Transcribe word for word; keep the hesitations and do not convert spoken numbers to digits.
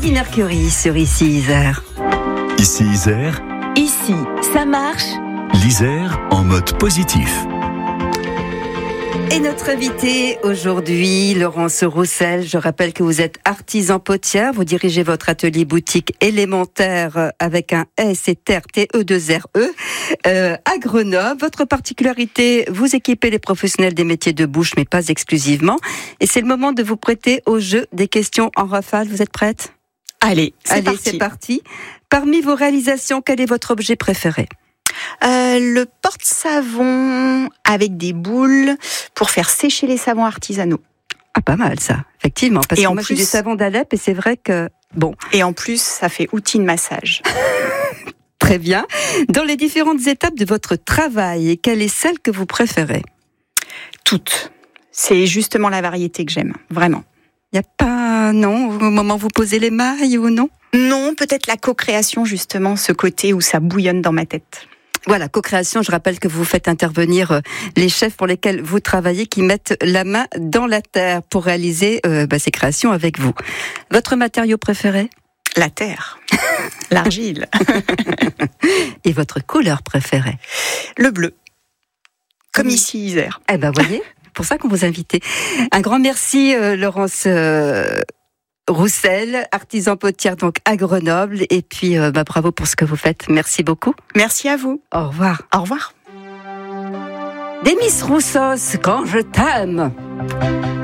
Freddie Mercury sur Ici Isère. Ici Isère, Ici, ça marche. l'Isère en mode positif. Et notre invité aujourd'hui, Laurence Roussel, je rappelle que vous êtes artisan potière, vous dirigez votre atelier boutique élémentaire avec un S et T R T E deux R E euh, à Grenoble. Votre particularité, vous équipez les professionnels des métiers de bouche, mais pas exclusivement. Et c'est le moment de vous prêter au jeu des questions en rafale. Vous êtes prête ? Allez, c'est Allez, parti. c'est parti. Parmi vos réalisations, quel est votre objet préféré ? Euh, le porte-savon avec des boules pour faire sécher les savons artisanaux. Ah, pas mal ça, effectivement. Parce Et que en moi, plus- j'ai du savon d'Alep et c'est vrai que, bon, Et en plus, ça fait outil de massage. très bien. Dans les différentes étapes de votre travail, quelle est celle que vous préférez ? Toutes. C'est justement la variété que j'aime, vraiment. Il n'y a pas, non, au moment où vous posez les mailles ou non ? Non, peut-être la co-création, justement, ce côté où ça bouillonne dans ma tête. Voilà, co-création, je rappelle que vous faites intervenir euh, les chefs pour lesquels vous travaillez qui mettent la main dans la terre pour réaliser euh, bah, ces créations avec vous. Votre matériau préféré ? La terre, l'argile, Et votre couleur préférée ? le bleu. Comme Mmh. ici, Isère. Eh ben, voyez, pour ça qu'on vous invitait. Un grand merci, euh, Laurence euh, Roussel, artisan potière donc à Grenoble. Et puis, euh, bah, bravo pour ce que vous faites. Merci beaucoup. Merci à vous. Au revoir. Au revoir. Des Miss Roussos, quand je t'aime.